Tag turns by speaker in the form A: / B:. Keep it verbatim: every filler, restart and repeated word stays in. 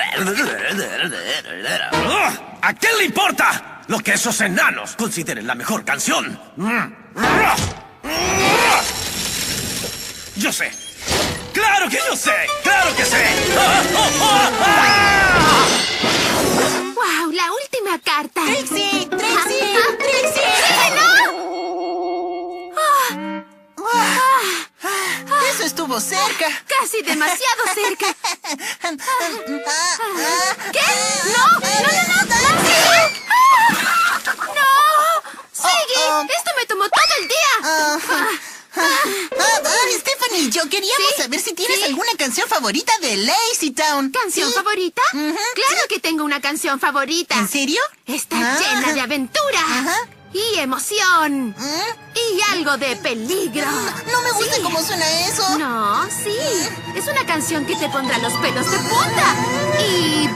A: ¿A quién le importa lo que esos enanos consideren la mejor canción? Yo sé. ¡Claro que yo sé! ¡Claro que sé!
B: ¡Wow! ¡La última carta!
C: ¡Trixie! ¡Trixie! ¡Trixie! ¡Eso estuvo cerca!
B: ¡Casi demasiado cerca! ¿Qué? ¡No! ¡No, no, no! ¡No, sigue! ¡No! ¡Sigue! ¡Esto me tomó todo el día!
C: Ah, ah, Stephanie, yo queríamos
B: ¿Sí?
C: saber si tienes
B: ¿Sí?
C: alguna canción favorita de Lazy Town.
B: ¿Canción
C: ¿Sí?
B: favorita?
C: Ujú,
B: ¡Claro
C: sí.
B: que tengo una canción favorita!
C: ¿En serio?
B: Está
C: Ah.
B: llena de aventura.
C: Ajá.
B: Y emoción.
C: ¿Mm?
B: Y algo de peligro.
C: No me gusta
B: Sí.
C: cómo suena eso.
B: No, sí. Es una canción que te pondrá los pelos de punta.